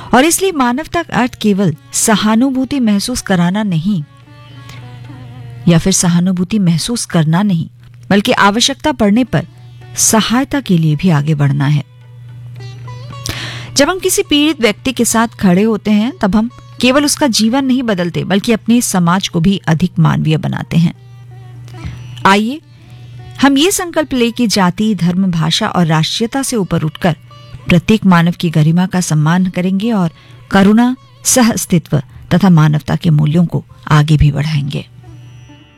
और इसलिए मानवता का अर्थ केवल सहानुभूति महसूस कराना नहीं, या फिर सहानुभूति महसूस करना नहीं, बल्कि आवश्यकता पड़ने पर सहायता के लिए भी आगे बढ़ना है। जब हम किसी पीड़ित व्यक्ति के साथ खड़े होते हैं, तब हम केवल उसका जीवन नहीं बदलते, बल्कि अपने समाज को भी अधिक मानवीय बनाते हैं। आइए हम ये संकल्प ले कि जाति, धर्म, भाषा और राष्ट्रीयता से ऊपर उठकर प्रत्येक मानव की गरिमा का सम्मान करेंगे और करुणा, सह अस्तित्व तथा मानवता के मूल्यों को आगे भी बढ़ाएंगे।